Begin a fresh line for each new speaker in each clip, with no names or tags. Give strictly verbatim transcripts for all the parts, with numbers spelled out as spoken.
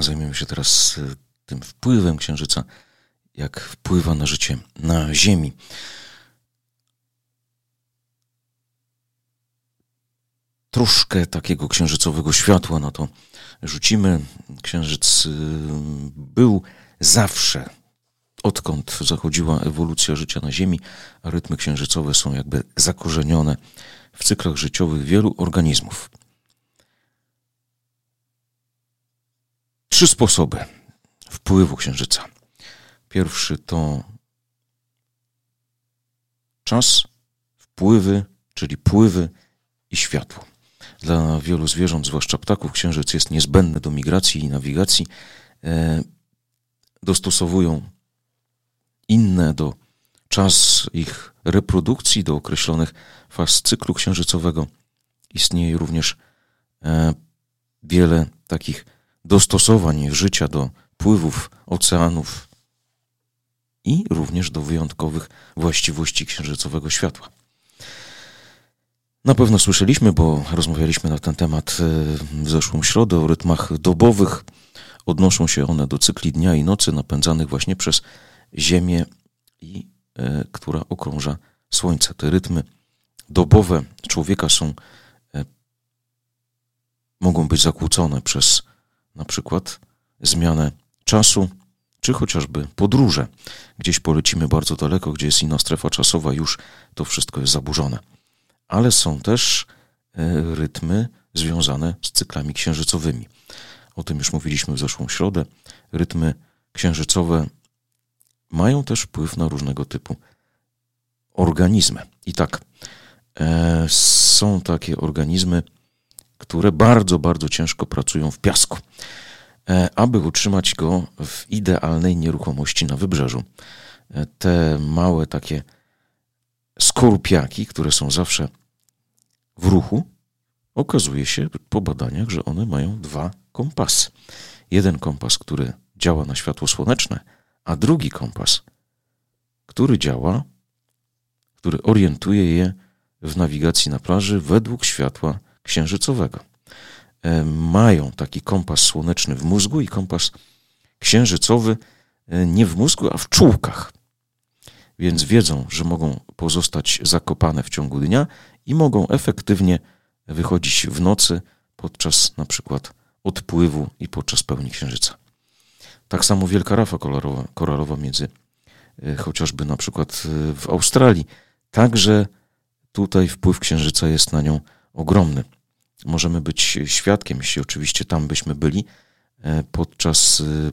zajmiemy się teraz tym wpływem Księżyca, jak wpływa na życie na Ziemi. Troszkę takiego księżycowego światła na to rzucimy. Księżyc był zawsze, odkąd zachodziła ewolucja życia na Ziemi, a rytmy księżycowe są jakby zakorzenione w cyklach życiowych wielu organizmów. Trzy sposoby wpływu Księżyca. Pierwszy to czas, wpływy, czyli pływy i światło. Dla wielu zwierząt, zwłaszcza ptaków, Księżyc jest niezbędny do migracji i nawigacji. E, dostosowują inne do czas ich reprodukcji, do określonych faz cyklu księżycowego. Istnieje również e, wiele takich dostosowań życia do pływów oceanów i również do wyjątkowych właściwości księżycowego światła. Na pewno słyszeliśmy, bo rozmawialiśmy na ten temat w zeszłą środę o rytmach dobowych. Odnoszą się one do cykli dnia i nocy napędzanych właśnie przez Ziemię, i, e, która okrąża Słońce. Te rytmy dobowe człowieka są, e, mogą być zakłócone przez na przykład zmianę czasu, czy chociażby podróże. Gdzieś polecimy bardzo daleko, gdzie jest inna strefa czasowa, już to wszystko jest zaburzone. Ale są też e, rytmy związane z cyklami księżycowymi. O tym już mówiliśmy w zeszłą środę. Rytmy księżycowe mają też wpływ na różnego typu organizmy. I tak, e, są takie organizmy, które bardzo, bardzo ciężko pracują w piasku, e, aby utrzymać go w idealnej nieruchomości na wybrzeżu. E, te małe takie skorupiaki, które są zawsze w ruchu, okazuje się po badaniach, że one mają dwa kompasy. Jeden kompas, który działa na światło słoneczne, a drugi kompas, który działa, który orientuje je w nawigacji na plaży według światła księżycowego. E, mają taki kompas słoneczny w mózgu i kompas księżycowy e, nie w mózgu, a w czułkach. Więc wiedzą, że mogą pozostać zakopane w ciągu dnia i mogą efektywnie wychodzić w nocy podczas na przykład odpływu i podczas pełni księżyca. Tak samo wielka rafa koralowa, koralowa między e, chociażby na przykład e, w Australii. Także tutaj wpływ księżyca jest na nią ogromny. Możemy być świadkiem, jeśli oczywiście tam byśmy byli, e, podczas e,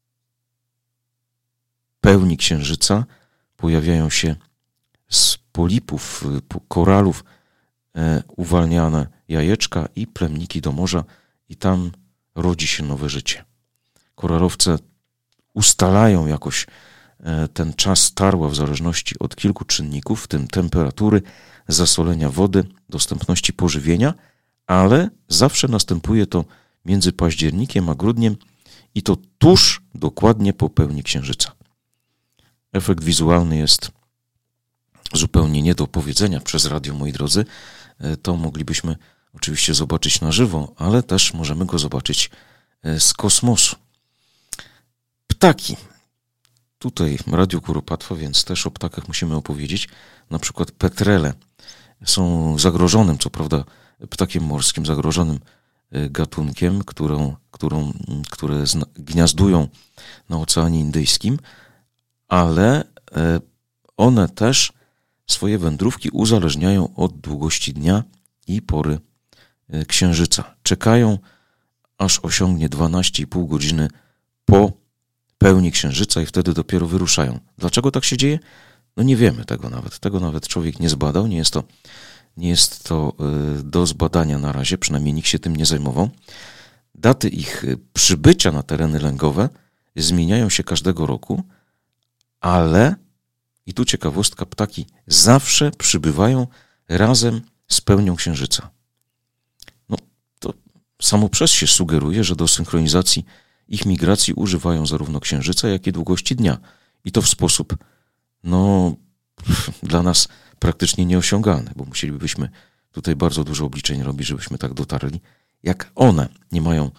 pełni księżyca pojawiają się z polipów, koralów e, uwalniane jajeczka i plemniki do morza i tam rodzi się nowe życie. Koralowce ustalają jakoś e, ten czas tarła w zależności od kilku czynników, w tym temperatury, zasolenia wody, dostępności pożywienia, ale zawsze następuje to między październikiem a grudniem i to tuż dokładnie po pełni księżyca. Efekt wizualny jest zupełnie nie do opowiedzenia przez radio, moi drodzy. To moglibyśmy oczywiście zobaczyć na żywo, ale też możemy go zobaczyć z kosmosu. Ptaki. Tutaj Radio Kuropatwa, więc też o ptakach musimy opowiedzieć. Na przykład petrele są zagrożonym, co prawda ptakiem morskim, zagrożonym gatunkiem, którą, którą, które gniazdują na Oceanie Indyjskim, ale one też swoje wędrówki uzależniają od długości dnia i pory księżyca. Czekają, aż osiągnie dwanaście i pół godziny po pełni księżyca i wtedy dopiero wyruszają. Dlaczego tak się dzieje? No nie wiemy tego nawet. Tego nawet człowiek nie zbadał. Nie jest to, nie jest to do zbadania na razie, przynajmniej nikt się tym nie zajmował. Daty ich przybycia na tereny lęgowe zmieniają się każdego roku, ale, i tu ciekawostka, ptaki zawsze przybywają razem z pełnią księżyca. No, to samo przez się sugeruje, że do synchronizacji ich migracji używają zarówno księżyca, jak i długości dnia. I to w sposób, no, dla nas praktycznie nieosiągalny, bo musielibyśmy tutaj bardzo dużo obliczeń robić, żebyśmy tak dotarli, jak one nie mają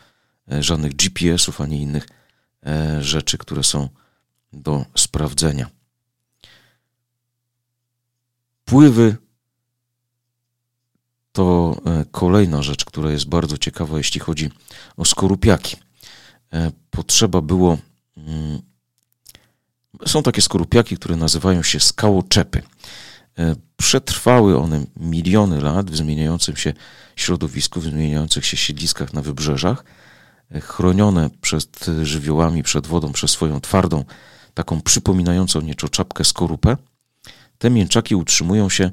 żadnych G P S ów, ani innych rzeczy, które są do sprawdzenia. Pływy to kolejna rzecz, która jest bardzo ciekawa, jeśli chodzi o skorupiaki. Potrzeba było... Są takie skorupiaki, które nazywają się skałoczepy. Przetrwały one miliony lat w zmieniającym się środowisku, w zmieniających się siedliskach na wybrzeżach, chronione przed żywiołami, przed wodą, przez swoją twardą, taką przypominającą nieco czapkę skorupę. Te mięczaki utrzymują się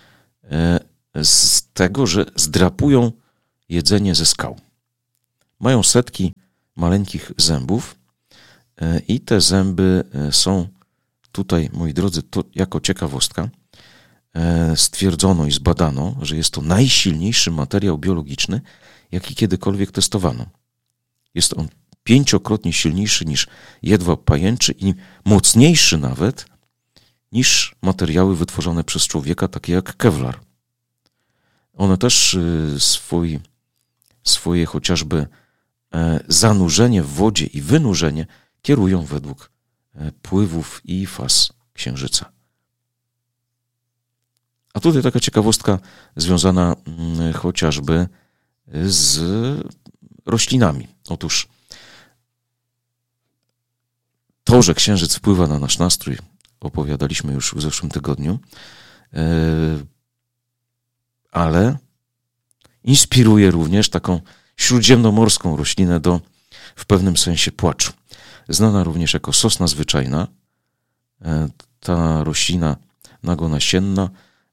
z tego, że zdrapują jedzenie ze skał. Mają setki maleńkich zębów i te zęby są tutaj, moi drodzy, to jako ciekawostka, stwierdzono i zbadano, że jest to najsilniejszy materiał biologiczny, jaki kiedykolwiek testowano. Jest on pięciokrotnie silniejszy niż jedwab pajęczy i mocniejszy nawet niż materiały wytworzone przez człowieka, takie jak kevlar. One też swój, swoje chociażby zanurzenie w wodzie i wynurzenie kierują według pływów i faz Księżyca. A tutaj taka ciekawostka związana chociażby z roślinami. Otóż to, że Księżyc wpływa na nasz nastrój, opowiadaliśmy już w zeszłym tygodniu, ale inspiruje również taką śródziemnomorską roślinę do w pewnym sensie płaczu. Znana również jako sosna zwyczajna. Ta roślina nagonasienna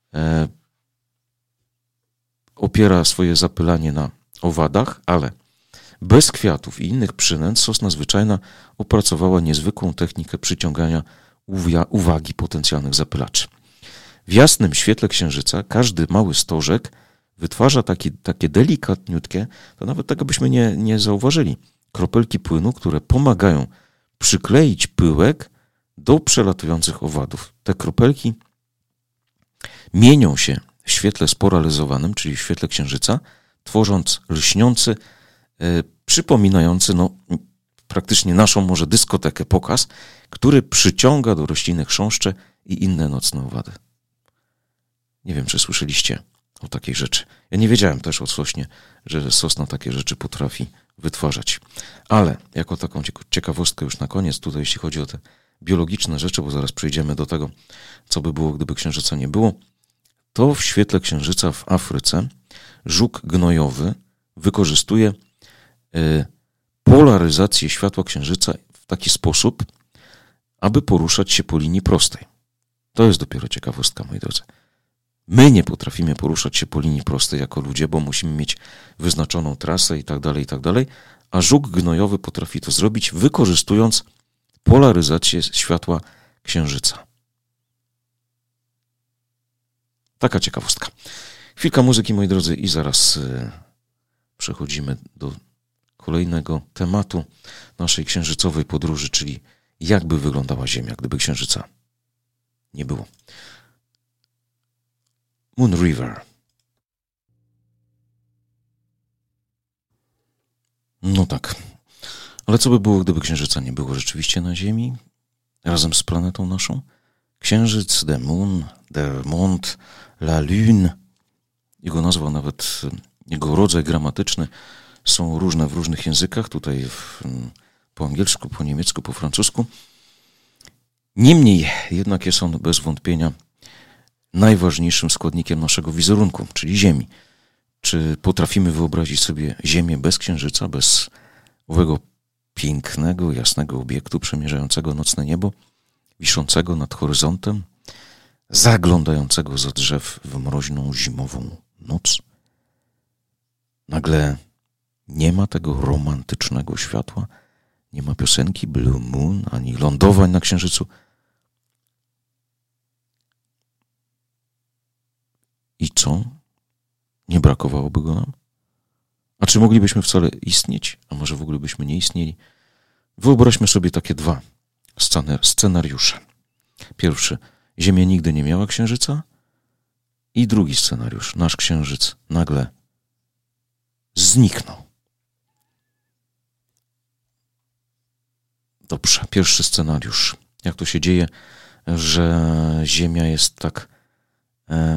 opiera swoje zapylanie na owadach, ale bez kwiatów i innych przynęt sosna zwyczajna opracowała niezwykłą technikę przyciągania uwagi potencjalnych zapylaczy. W jasnym świetle Księżyca każdy mały stożek wytwarza taki, takie delikatniutkie, to nawet tego byśmy nie, nie zauważyli, kropelki płynu, które pomagają przykleić pyłek do przelatujących owadów. Te kropelki mienią się w świetle sporalizowanym, czyli w świetle Księżyca, tworząc lśniący, yy, przypominający no, praktycznie naszą może dyskotekę pokaz, który przyciąga do rośliny chrząszcze i inne nocne owady. Nie wiem, czy słyszeliście o takiej rzeczy. Ja nie wiedziałem też o sośnie, że sosna takie rzeczy potrafi wytwarzać. Ale jako taką ciekawostkę już na koniec, tutaj jeśli chodzi o te biologiczne rzeczy, bo zaraz przejdziemy do tego, co by było, gdyby Księżyca nie było, to w świetle Księżyca w Afryce żuk gnojowy wykorzystuje y, polaryzację światła Księżyca w taki sposób, aby poruszać się po linii prostej. To jest dopiero ciekawostka, moi drodzy. My nie potrafimy poruszać się po linii prostej jako ludzie, bo musimy mieć wyznaczoną trasę i tak dalej, i tak dalej, a żuk gnojowy potrafi to zrobić, wykorzystując polaryzację światła Księżyca. Taka ciekawostka. Chwilka muzyki, moi drodzy, i zaraz y, przechodzimy do kolejnego tematu naszej księżycowej podróży, czyli jak by wyglądała Ziemia, gdyby Księżyca nie było. Moon River. No tak. Ale co by było, gdyby Księżyca nie było rzeczywiście na Ziemi, razem z planetą naszą? Księżyc, the moon, the monde, la lune. Jego nazwa, nawet jego rodzaj gramatyczny są różne w różnych językach. Tutaj w, po angielsku, po niemiecku, po francusku. Niemniej jednak jest on bez wątpienia najważniejszym składnikiem naszego wizerunku, czyli Ziemi. Czy potrafimy wyobrazić sobie Ziemię bez Księżyca, bez owego pięknego, jasnego obiektu przemierzającego nocne niebo, wiszącego nad horyzontem, zaglądającego za drzew w mroźną zimową noc? Nagle nie ma tego romantycznego światła, nie ma piosenki Blue Moon, ani lądowań na Księżycu. I co? Nie brakowałoby go nam? A czy moglibyśmy wcale istnieć? A może w ogóle byśmy nie istnieli? Wyobraźmy sobie takie dwa scenariusze. Pierwszy. Ziemia nigdy nie miała Księżyca. I drugi scenariusz. Nasz Księżyc nagle zniknął. Dobrze, pierwszy scenariusz. Jak to się dzieje, że Ziemia jest tak e,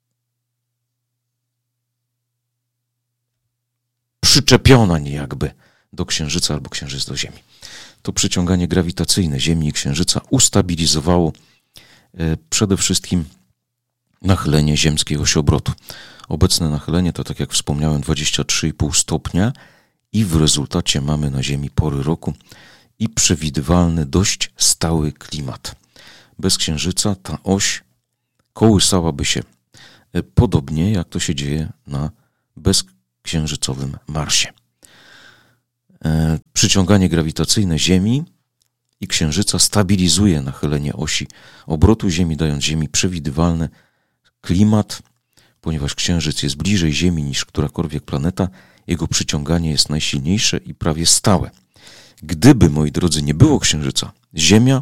przyczepiona niejakby do Księżyca albo Księżyc do Ziemi. To przyciąganie grawitacyjne Ziemi i Księżyca ustabilizowało e, przede wszystkim nachylenie ziemskiej osi obrotu. Obecne nachylenie to, tak jak wspomniałem, dwadzieścia trzy i pół stopnia i w rezultacie mamy na Ziemi pory roku i przewidywalny, dość stały klimat. Bez Księżyca ta oś kołysałaby się podobnie, jak to się dzieje na bezksiężycowym Marsie. E, przyciąganie grawitacyjne Ziemi i Księżyca stabilizuje nachylenie osi obrotu Ziemi, dając Ziemi przewidywalny klimat. Ponieważ Księżyc jest bliżej Ziemi niż którakolwiek planeta, jego przyciąganie jest najsilniejsze i prawie stałe. Gdyby, moi drodzy, nie było Księżyca, Ziemia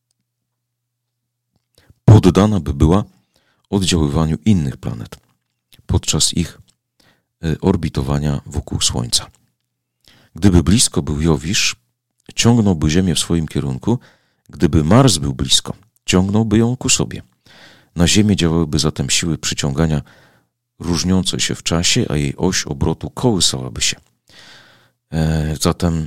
poddana by była oddziaływaniu innych planet podczas ich orbitowania wokół Słońca. Gdyby blisko był Jowisz, ciągnąłby Ziemię w swoim kierunku. Gdyby Mars był blisko, ciągnąłby ją ku sobie. Na Ziemię działałyby zatem siły przyciągania różniące się w czasie, a jej oś obrotu kołysałaby się. E, zatem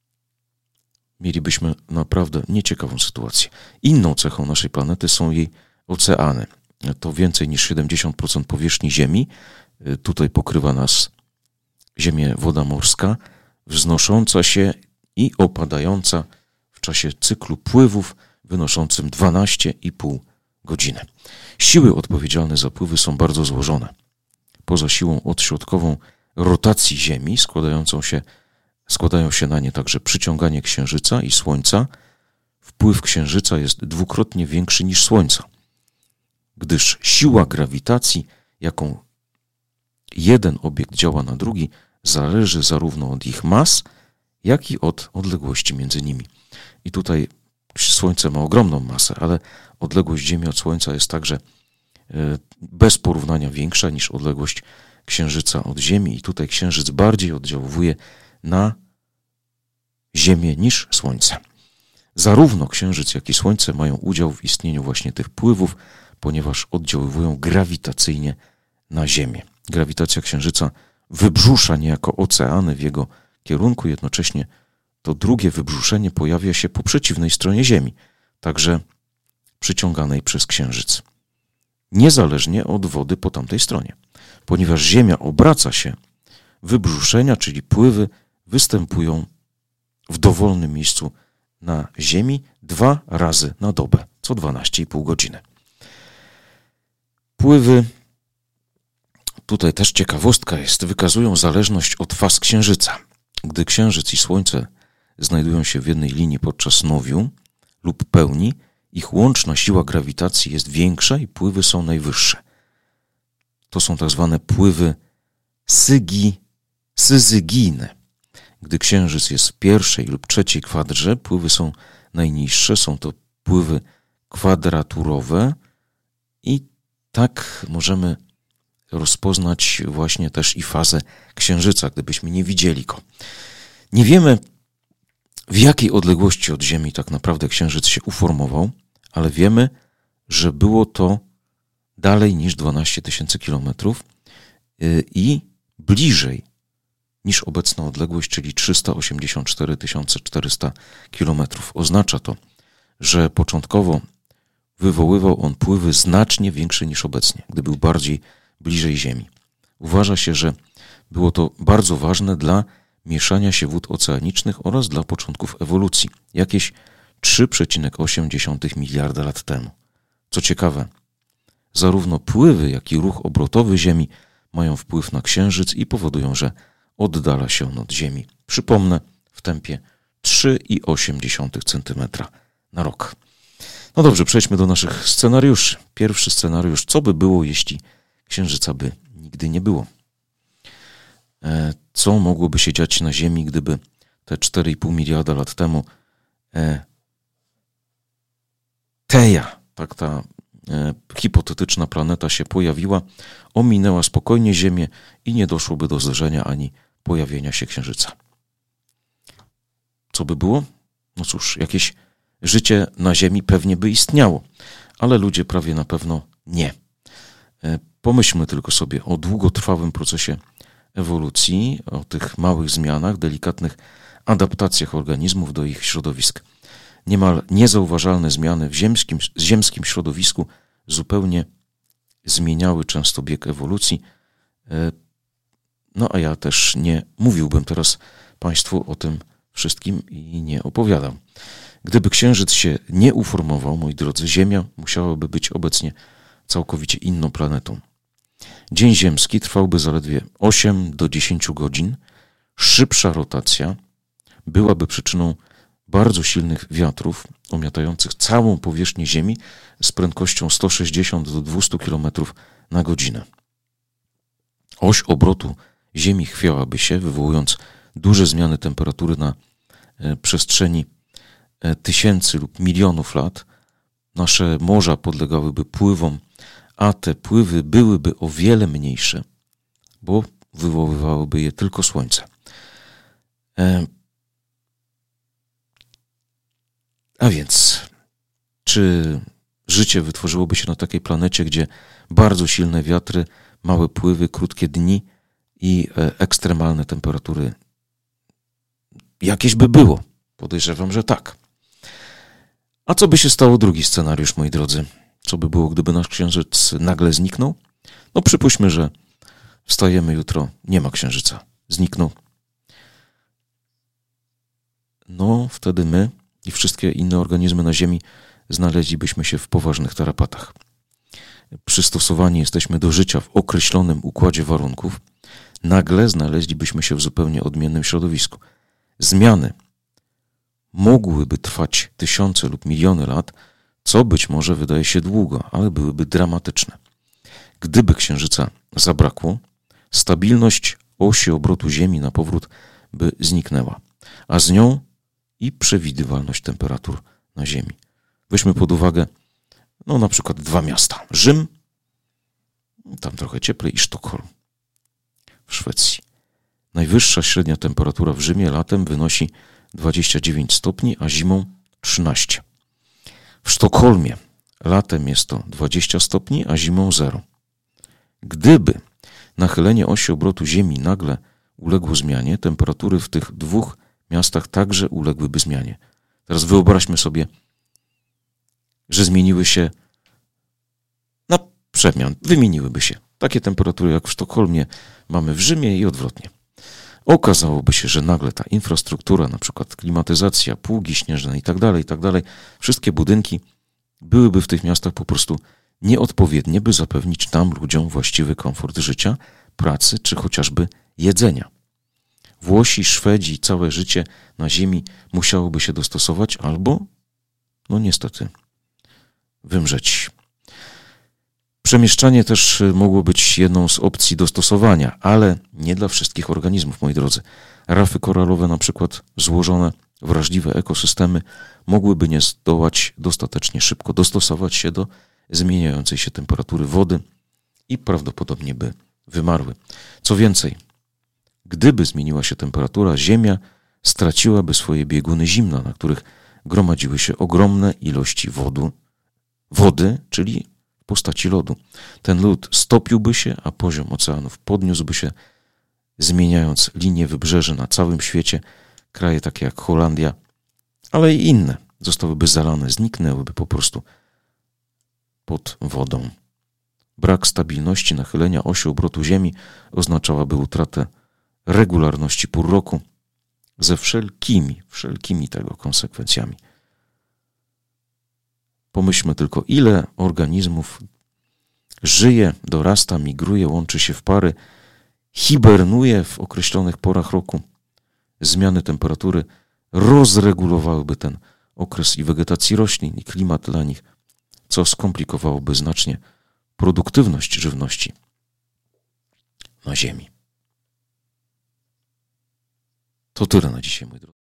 mielibyśmy naprawdę nieciekawą sytuację. Inną cechą naszej planety są jej oceany. To więcej niż siedemdziesiąt procent powierzchni Ziemi. E, tutaj pokrywa nas Ziemię woda morska, wznosząca się i opadająca w czasie cyklu pływów wynoszącym dwanaście i pół godziny. Siły odpowiedzialne za pływy są bardzo złożone. Poza siłą odśrodkową rotacji Ziemi składającą się, składają się na nie także przyciąganie Księżyca i Słońca. Wpływ Księżyca jest dwukrotnie większy niż Słońca, gdyż siła grawitacji, jaką jeden obiekt działa na drugi, zależy zarówno od ich mas, jak i od odległości między nimi. I tutaj Słońce ma ogromną masę, ale odległość Ziemi od Słońca jest także bez porównania większa niż odległość Księżyca od Ziemi i tutaj Księżyc bardziej oddziałuje na Ziemię niż Słońce. Zarówno Księżyc, jak i Słońce mają udział w istnieniu właśnie tych pływów, ponieważ oddziaływują grawitacyjnie na Ziemię. Grawitacja Księżyca wybrzusza niejako oceany w jego kierunku, jednocześnie to drugie wybrzuszenie pojawia się po przeciwnej stronie Ziemi, także przyciąganej przez Księżyc. Niezależnie od wody po tamtej stronie. Ponieważ Ziemia obraca się, wybrzuszenia, czyli pływy, występują w dowolnym miejscu na Ziemi dwa razy na dobę, co dwanaście i pół godziny. Pływy, tutaj też ciekawostka jest, wykazują zależność od faz Księżyca. Gdy Księżyc i Słońce znajdują się w jednej linii podczas nowiu lub pełni, ich łączna siła grawitacji jest większa i pływy są najwyższe. To są tak zwane pływy sygi, syzygijne. Gdy Księżyc jest w pierwszej lub trzeciej kwadrze, pływy są najniższe, są to pływy kwadraturowe i tak możemy rozpoznać właśnie też i fazę Księżyca, gdybyśmy nie widzieli go. Nie wiemy, w jakiej odległości od Ziemi tak naprawdę Księżyc się uformował, ale wiemy, że było to dalej niż dwanaście tysięcy kilometrów i bliżej niż obecna odległość, czyli trzysta osiemdziesiąt cztery tysiące czterysta kilometrów. Oznacza to, że początkowo wywoływał on pływy znacznie większe niż obecnie, gdy był bardziej bliżej Ziemi. Uważa się, że było to bardzo ważne dla mieszania się wód oceanicznych oraz dla początków ewolucji, jakieś trzy przecinek osiem miliarda lat temu. Co ciekawe, zarówno pływy, jak i ruch obrotowy Ziemi mają wpływ na Księżyc i powodują, że oddala się on od Ziemi. Przypomnę, w tempie trzy przecinek osiem centymetra na rok. No dobrze, przejdźmy do naszych scenariuszy. Pierwszy scenariusz, co by było, jeśli Księżyca by nigdy nie było? Co mogłoby się dziać na Ziemi, gdyby te cztery i pół miliarda lat temu e, Teja, tak ta e, hipotetyczna planeta się pojawiła, ominęła spokojnie Ziemię i nie doszłoby do zderzenia ani pojawienia się Księżyca. Co by było? No cóż, jakieś życie na Ziemi pewnie by istniało, ale ludzie prawie na pewno nie. Pomyślmy tylko sobie o długotrwałym procesie ewolucji, o tych małych zmianach, delikatnych adaptacjach organizmów do ich środowisk. Niemal niezauważalne zmiany w ziemskim, ziemskim środowisku zupełnie zmieniały często bieg ewolucji. No a ja też nie mówiłbym teraz Państwu o tym wszystkim i nie opowiadam. Gdyby Księżyc się nie uformował, moi drodzy, Ziemia musiałaby być obecnie całkowicie inną planetą. Dzień ziemski trwałby zaledwie osiem do dziesięciu godzin. Szybsza rotacja byłaby przyczyną bardzo silnych wiatrów omiatających całą powierzchnię Ziemi z prędkością sto sześćdziesiąt do dwustu kilometrów na godzinę. Oś obrotu Ziemi chwiałaby się, wywołując duże zmiany temperatury na przestrzeni tysięcy lub milionów lat. Nasze morza podlegałyby pływom, a te pływy byłyby o wiele mniejsze, bo wywoływałoby je tylko Słońce. A więc, czy życie wytworzyłoby się na takiej planecie, gdzie bardzo silne wiatry, małe pływy, krótkie dni i ekstremalne temperatury jakieś by było? Podejrzewam, że tak. A co by się stało drugi scenariusz, moi drodzy? Co by było, gdyby nasz Księżyc nagle zniknął? No przypuśćmy, że wstajemy jutro, nie ma Księżyca. Zniknął. No wtedy my i wszystkie inne organizmy na Ziemi znaleźlibyśmy się w poważnych tarapatach. Przystosowani jesteśmy do życia w określonym układzie warunków. Nagle znaleźlibyśmy się w zupełnie odmiennym środowisku. Zmiany mogłyby trwać tysiące lub miliony lat, co być może wydaje się długo, ale byłyby dramatyczne. Gdyby Księżyca zabrakło, stabilność osi obrotu Ziemi na powrót by zniknęła, a z nią i przewidywalność temperatur na Ziemi. Weźmy pod uwagę no na przykład dwa miasta. Rzym, tam trochę cieplej, i Sztokholm w Szwecji. Najwyższa średnia temperatura w Rzymie latem wynosi dwadzieścia dziewięć stopni, a zimą trzynaście. W Sztokholmie latem jest to dwadzieścia stopni, a zimą zero. Gdyby nachylenie osi obrotu Ziemi nagle uległo zmianie, temperatury w tych dwóch miastach także uległyby zmianie. Teraz wyobraźmy sobie, że zmieniły się na przemian, wymieniłyby się. Takie temperatury jak w Sztokholmie mamy w Rzymie i odwrotnie. Okazałoby się, że nagle ta infrastruktura, na przykład klimatyzacja, pługi śnieżne i tak dalej, i tak dalej, wszystkie budynki byłyby w tych miastach po prostu nieodpowiednie, by zapewnić tam ludziom właściwy komfort życia, pracy czy chociażby jedzenia. Włosi, Szwedzi, całe życie na ziemi musiałoby się dostosować albo, no niestety, wymrzeć. Przemieszczanie też mogło być jedną z opcji dostosowania, ale nie dla wszystkich organizmów, moi drodzy. Rafy koralowe, na przykład złożone, wrażliwe ekosystemy, mogłyby nie zdołać dostatecznie szybko dostosować się do zmieniającej się temperatury wody i prawdopodobnie by wymarły. Co więcej, gdyby zmieniła się temperatura, Ziemia straciłaby swoje bieguny zimna, na których gromadziły się ogromne ilości wodu, wody, czyli w postaci lodu. Ten lód stopiłby się, a poziom oceanów podniósłby się, zmieniając linię wybrzeży na całym świecie. Kraje takie jak Holandia, ale i inne zostałyby zalane, zniknęłyby po prostu pod wodą. Brak stabilności nachylenia osi obrotu Ziemi oznaczałaby utratę regularności pór roku ze wszelkimi, wszelkimi tego konsekwencjami. Pomyślmy tylko, ile organizmów żyje, dorasta, migruje, łączy się w pary, hibernuje w określonych porach roku. Zmiany temperatury rozregulowałyby ten okres i wegetacji roślin, i klimat dla nich, co skomplikowałoby znacznie produktywność żywności na Ziemi. To tyle na dzisiaj, mój drodzy.